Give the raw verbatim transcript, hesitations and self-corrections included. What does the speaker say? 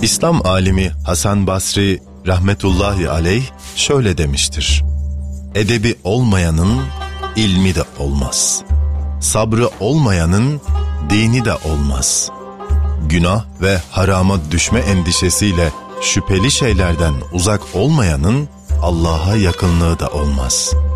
İslam alimi Hasan Basri rahmetullahi aleyh şöyle demiştir: Edebi olmayanın ilmi de olmaz. Sabrı olmayanın dini de olmaz. Günah ve harama düşme endişesiyle şüpheli şeylerden uzak olmayanın Allah'a yakınlığı da olmaz.